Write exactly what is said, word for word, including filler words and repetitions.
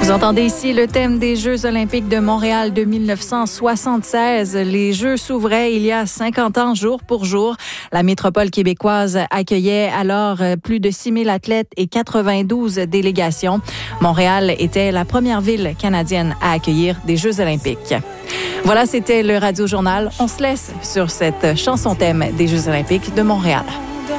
Vous entendez ici le thème des Jeux olympiques de Montréal de mille neuf cent soixante-seize. Les Jeux s'ouvraient il y a cinquante ans, jour pour jour. La métropole québécoise accueillait alors plus de six mille athlètes et quatre-vingt-douze délégations. Montréal était la première ville canadienne à accueillir des Jeux olympiques. Voilà, c'était le Radio Journal. On se laisse sur cette chanson thème des Jeux olympiques de Montréal.